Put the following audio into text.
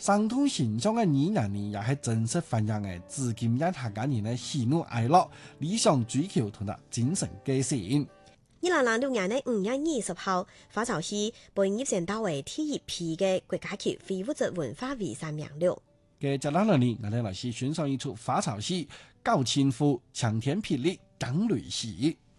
傷痛形象嘅女人呢，也係真實反映嘅至今一下嘅人嘅喜怒哀樂、理想追求同埋精神個性。 2006年嘅5月20號，花朝戲被入選到為第一批嘅國家級非物質文化遺產名錄。 嘅接落嚟呢，我哋來欣賞一出花朝戲《九千戶》，晴天霹靂驚雷鳴。